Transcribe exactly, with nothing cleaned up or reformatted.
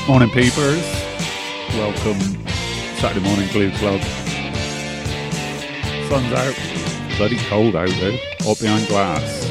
Morning, peepers. Welcome, Saturday Morning Glue Club. Sun's out. Bloody cold out there. Up behind glass.